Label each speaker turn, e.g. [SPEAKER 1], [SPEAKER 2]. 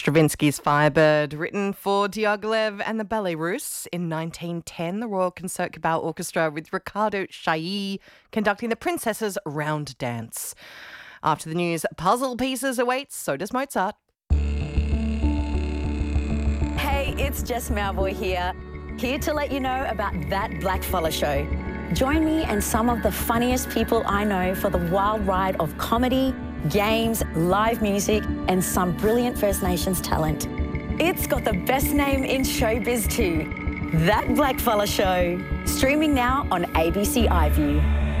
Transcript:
[SPEAKER 1] Stravinsky's Firebird, written for Diaghilev and the Ballet Russe in 1910, the Royal Concertgebouw Orchestra with Riccardo Chailly conducting the Princess's Round Dance. After the news, Puzzle Pieces awaits, so does Mozart.
[SPEAKER 2] Hey, it's Jess Mauboy here to let you know about That Blackfella Show. Join me and some of the funniest people I know for the wild ride of comedy, games, live music, and some brilliant First Nations talent. It's got the best name in showbiz too. That Blackfella Show. Streaming now on ABC iView.